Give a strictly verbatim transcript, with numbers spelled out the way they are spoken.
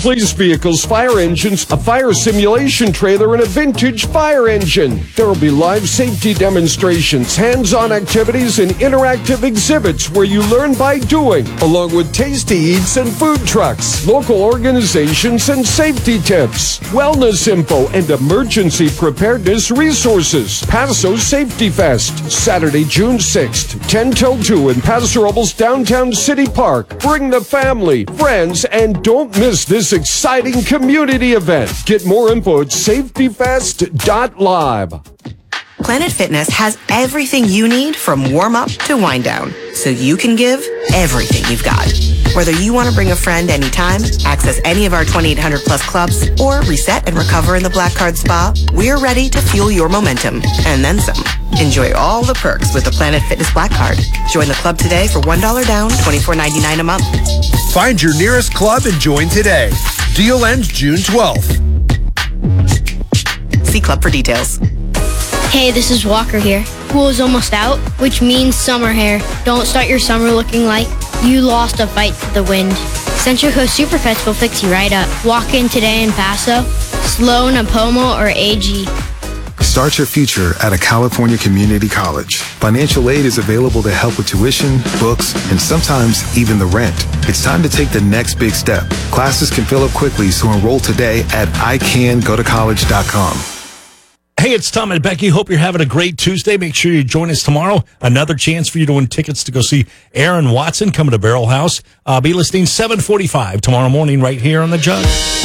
police vehicles, fire engines, a fire simulation trailer, and a vintage fire engine. There will be live safety demonstrations, hands-on activities, and interactive exhibits where you learn by doing, along with tasty eats and food trucks, local organizations and safety tips, wellness info, and emergency preparedness resources. Paso Safety Fest, Saturday, June sixth, ten till two in Paso Robles Downtown City Park. Bring the family, friends, and don't miss this exciting community event. Get more info at safety fest dot live. Planet Fitness has everything you need from warm-up to wind-down, so you can give everything you've got. Whether you want to bring a friend anytime, access any of our twenty-eight hundred plus clubs, or reset and recover in the Black Card Spa, we're ready to fuel your momentum, and then some. Enjoy all the perks with the Planet Fitness Black Card. Join the club today for one dollar down, twenty-four ninety-nine a month. Find your nearest club and join today. Deal ends June twelfth. See club for details. Hey, this is Walker here. School is almost out, which means summer hair. Don't start your summer looking like you lost a fight to the wind. Central Coast Super Pets will fix you right up. Walk in today in Paso, Sloan, Apomo, or A G. Start your future at a California community college. Financial aid is available to help with tuition, books, and sometimes even the rent. It's time to take the next big step. Classes can fill up quickly, so enroll today at I can go to college dot com. Hey, it's Tom and Becky. Hope you're having a great Tuesday. Make sure you join us tomorrow. Another chance for you to win tickets to go see Aaron Watson coming to Barrel House. Uh, be listening seven forty-five tomorrow morning right here on The Judge.